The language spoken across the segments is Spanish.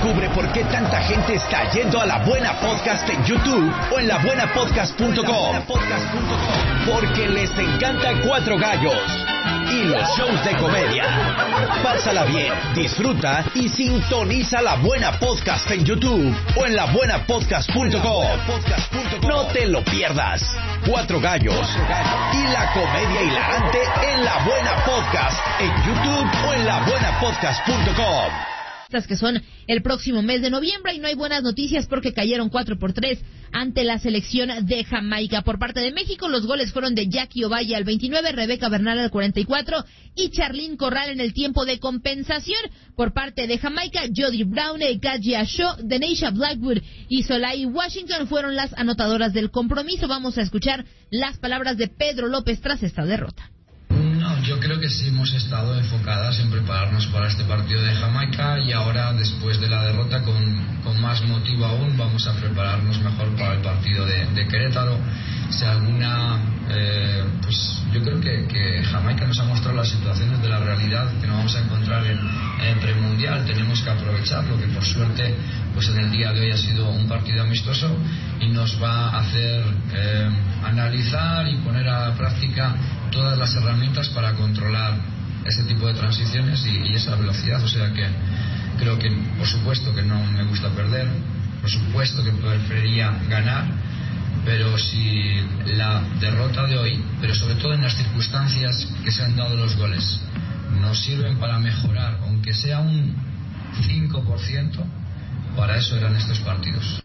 Descubre por qué tanta gente está yendo a La Buena Podcast en YouTube o en labuenapodcast.com. Porque les encanta Cuatro Gallos y los shows de comedia. Pásala bien, disfruta y sintoniza La Buena Podcast en YouTube o en labuenapodcast.com. No te lo pierdas. Cuatro Gallos y la comedia hilarante en La Buena Podcast en YouTube o en labuenapodcast.com. Que son el próximo mes de noviembre, y no hay buenas noticias porque cayeron 4-3 ante la selección de Jamaica. Por parte de México, los goles fueron de Jackie Ovalle al 29, Rebeca Bernal al 44 y Charlyn Corral en el tiempo de compensación. Por parte de Jamaica, Jody Brown, Kaja Shaw, Denisha Blackwood y Solai Washington fueron las anotadoras del compromiso. Vamos a escuchar las palabras de Pedro López tras esta derrota. No, yo creo que sí hemos estado enfocadas en prepararnos para este partido de Jamaica, y ahora, después de la derrota, con más motivo aún, vamos a prepararnos mejor para el partido de Querétaro. Si alguna, pues yo creo que Jamaica nos ha mostrado las situaciones de la realidad que nos vamos a encontrar en el premundial. Tenemos que aprovecharlo, que por suerte pues en el día de hoy ha sido un partido amistoso y nos va a hacer analizar y poner a práctica todas las herramientas para controlar este tipo de transiciones y esa velocidad. O sea que creo que, por supuesto, que no me gusta perder, por supuesto que preferiría ganar, pero si la derrota de hoy, pero sobre todo en las circunstancias que se han dado los goles, nos sirven para mejorar, aunque sea un 5%, para eso eran estos partidos.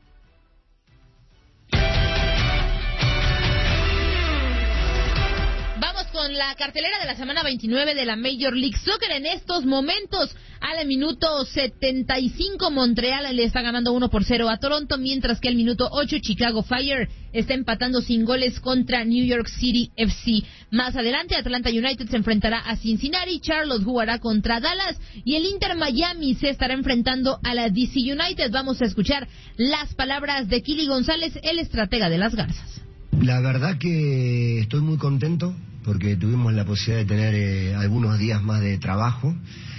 Con la cartelera de la semana 29 de la Major League Soccer. En estos momentos, al minuto 75, Montreal le está ganando 1-0 a Toronto, mientras que al minuto 8, Chicago Fire está empatando sin goles contra New York City FC. Más adelante, Atlanta United se enfrentará a Cincinnati, Charlotte jugará contra Dallas y el Inter Miami se estará enfrentando a la DC United. Vamos a escuchar las palabras de Kili González, el estratega de las Garzas. La verdad que estoy muy contento porque tuvimos la posibilidad de tener algunos días más de trabajo.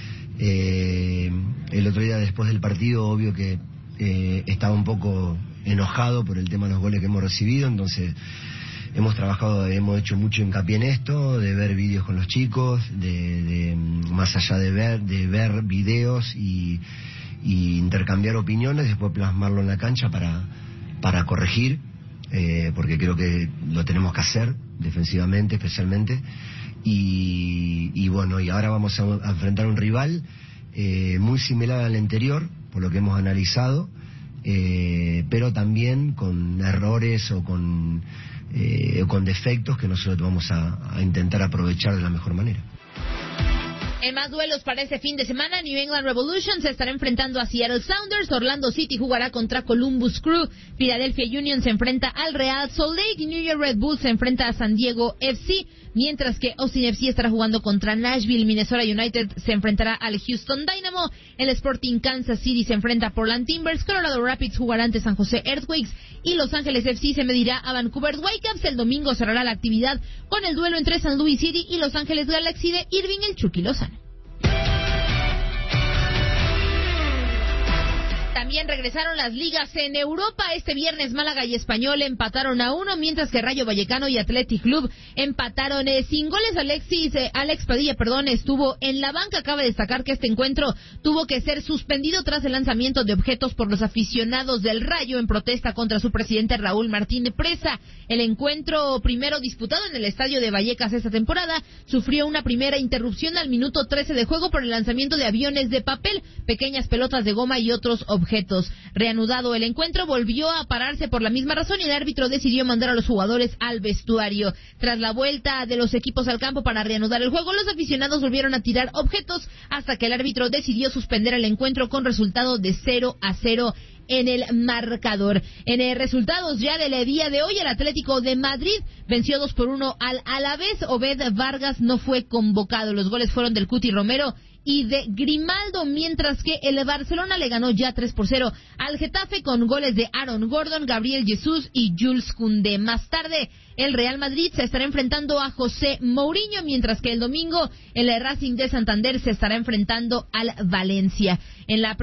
El otro día, después del partido, obvio que estaba un poco enojado por el tema de los goles que hemos recibido, entonces hemos trabajado, hemos hecho mucho hincapié en esto, de ver vídeos con los chicos, de más allá de ver videos y intercambiar opiniones, después plasmarlo en la cancha para corregir. Porque creo que lo tenemos que hacer defensivamente, especialmente, y bueno, y ahora vamos a enfrentar a un rival muy similar al anterior, por lo que hemos analizado, pero también con errores o con defectos que nosotros vamos a intentar aprovechar de la mejor manera. En más duelos para este fin de semana, New England Revolution se estará enfrentando a Seattle Sounders, Orlando City jugará contra Columbus Crew, Philadelphia Union se enfrenta al Real Salt Lake, New York Red Bulls se enfrenta a San Diego FC, mientras que Austin FC estará jugando contra Nashville, Minnesota United se enfrentará al Houston Dynamo, el Sporting Kansas City se enfrenta a Portland Timbers, Colorado Rapids jugará ante San Jose Earthquakes y Los Ángeles FC se medirá a Vancouver Whitecaps. El domingo cerrará la actividad con el duelo entre San Luis City y Los Ángeles Galaxy de Irving el Chucky Lozano. También regresaron las ligas en Europa. Este viernes Málaga y Español empataron a 1, mientras que Rayo Vallecano y Athletic Club empataron sin goles. Alex Padilla, estuvo en la banca. Cabe destacar que este encuentro tuvo que ser suspendido tras el lanzamiento de objetos por los aficionados del Rayo en protesta contra su presidente Raúl Martín Presa. El encuentro primero disputado en el estadio de Vallecas esta temporada sufrió una primera interrupción al minuto 13 de juego por el lanzamiento de aviones de papel, pequeñas pelotas de goma y otros objetos. Reanudado el encuentro, volvió a pararse por la misma razón y el árbitro decidió mandar a los jugadores al vestuario. Tras la vuelta de los equipos al campo para reanudar el juego, los aficionados volvieron a tirar objetos hasta que el árbitro decidió suspender el encuentro con resultado de 0-0 en el marcador. En resultados ya del día de hoy, el Atlético de Madrid venció 2-1 al Alavés. Obed Vargas no fue convocado. Los goles fueron del Cuti Romero y de Grimaldo, mientras que el Barcelona le ganó ya 3-0 al Getafe con goles de Aaron Gordon, Gabriel Jesús y Jules Koundé. Más tarde, el Real Madrid se estará enfrentando a José Mourinho, mientras que el domingo el Racing de Santander se estará enfrentando al Valencia. En la